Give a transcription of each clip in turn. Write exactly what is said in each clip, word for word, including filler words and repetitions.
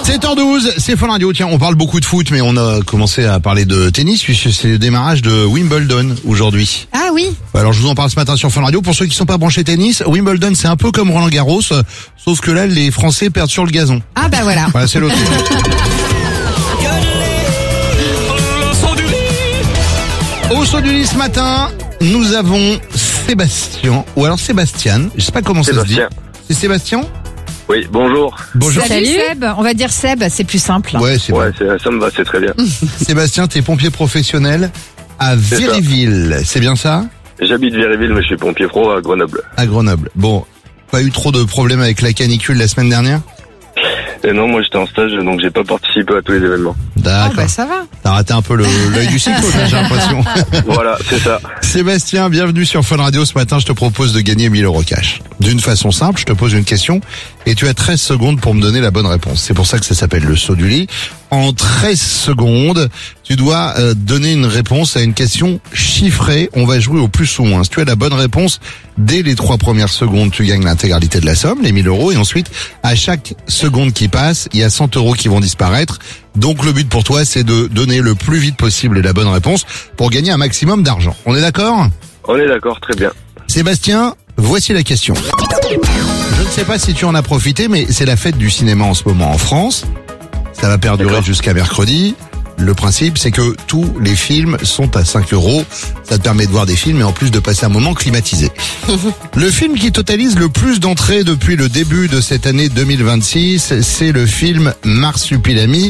sept heures douze, c'est Fun Radio. Tiens, on parle beaucoup de foot, mais on a commencé à parler de tennis puisque c'est le démarrage de Wimbledon aujourd'hui. Ah oui. Alors je vous en parle ce matin sur Fun Radio. Pour ceux qui sont pas branchés tennis, Wimbledon c'est un peu comme Roland Garros, sauf que là les Français perdent sur le gazon. Ah bah voilà. Voilà, c'est l'autre. Au saut du lit ce matin, nous avons Sébastien, ou alors Sébastien, je sais pas comment Sébastien. ça se dit. C'est Sébastien? Oui, bonjour. Bonjour. Salut Seb. On va dire Seb, c'est plus simple. Ouais, c'est Ouais, bon. c'est- ça me va, c'est très bien. Sébastien, t'es pompier professionnel à C'est ça. Véryville, c'est bien ça? J'habite Véryville, mais je suis pompier pro à Grenoble. À Grenoble. Bon, pas eu trop de problèmes avec la canicule la semaine dernière? Et non, moi j'étais en stage, donc j'ai pas participé à tous les événements. Ah D'accord. bah ça va. T'as raté un peu le- l'œil du cyclone, là, j'ai l'impression. Voilà, c'est ça. Sébastien, bienvenue sur Fun Radio. Ce matin, je te propose de gagner mille euros cash. D'une façon simple, je te pose une question et tu as treize secondes pour me donner la bonne réponse. C'est pour ça que ça s'appelle le saut du lit. En treize secondes, tu dois euh, donner une réponse à une question chiffrée. On va jouer au plus ou moins. Si tu as la bonne réponse, dès les trois premières secondes, tu gagnes l'intégralité de la somme, les mille euros. Et ensuite, à chaque seconde qui passe, il y a cent euros qui vont disparaître. Donc le but pour toi, c'est de donner le plus vite possible la bonne réponse pour gagner un maximum d'argent. On est d'accord ? On est d'accord, très bien. Sébastien, voici la question. Je ne sais pas si tu en as profité, mais c'est la fête du cinéma en ce moment en France. Ça va perdurer D'accord. jusqu'à mercredi. Le principe, c'est que tous les films sont à cinq euros. Ça te permet de voir des films et en plus de passer un moment climatisé. Le film qui totalise le plus d'entrées depuis le début de cette année deux mille vingt-six, c'est le film Marsupilami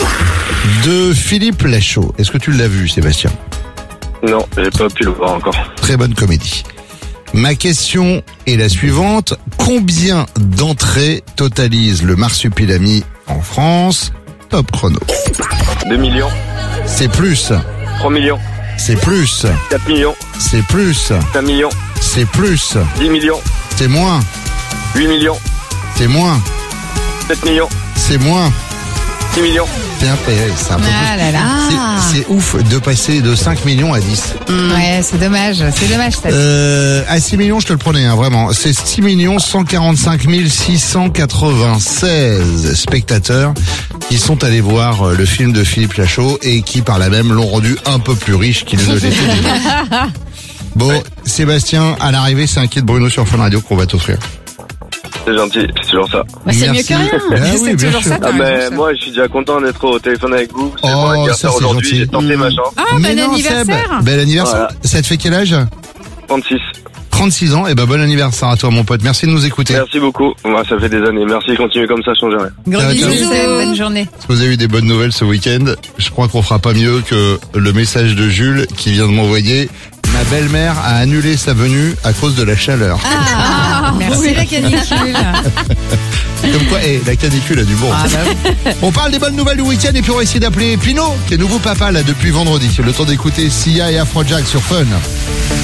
de Philippe Lachaud. Est-ce que tu l'as vu, Sébastien ? Non, j'ai pas pu le voir encore. Très bonne comédie. Ma question est la suivante. Combien d'entrées totalise le Marsupilami en France ? Top chrono. deux millions, C'est plus. trois millions, C'est plus. quatre millions, C'est plus. cinq millions, C'est plus. dix millions, C'est moins. huit millions, C'est moins. sept millions, C'est moins. six millions. C'est un peu, c'est un peu Ah là là. plus. C'est- C'est ouf de passer de cinq millions à dix. Ouais, c'est dommage. C'est dommage ça. Euh, à six millions, je te le prenais, hein, vraiment. C'est six millions cent quarante-cinq mille six cent quatre-vingt-seize spectateurs qui sont allés voir euh, le film de Philippe Lachaud et qui, par là même, l'ont rendu un peu plus riche qu'il ne l'était déjà. Bon, Sébastien, à l'arrivée, c'est un kit Bruno sur Fun Radio qu'on va t'offrir. C'est gentil, c'est toujours ça. Bah, c'est mieux Merci. que rien. Ah oui, c'est bien toujours sûr. ça. t'as Ah raison, ben Seb. moi je suis déjà content d'être au téléphone avec vous. C'est Oh, mon anniversaire ça, c'est aujourd'hui, gentil. j'ai tenté Mmh. ma chance. Ah, Mais bon non, anniversaire. Seb, bel anniversaire. Voilà. Ça te fait quel âge? trente-six. trente-six ans. Et ben, bon anniversaire à toi, mon pote. Merci de nous écouter. Merci beaucoup. Ouais, ça fait des années. Merci, continuez comme ça, changez rien. Gros Ciao, bisous, ciao. Seb. Bonne journée. Si vous avez eu des bonnes nouvelles ce week-end, je crois qu'on fera pas mieux que le message de Jules qui vient de m'envoyer. Ma belle-mère a annulé sa venue à cause de la chaleur. Ah, merci la canicule. Comme quoi, eh, la canicule a du bon. Ah, bah On parle des bonnes nouvelles du week-end et puis on va essayer d'appeler Pino, qui est nouveau papa là depuis vendredi. Le temps d'écouter Sia et Afrojack sur Fun.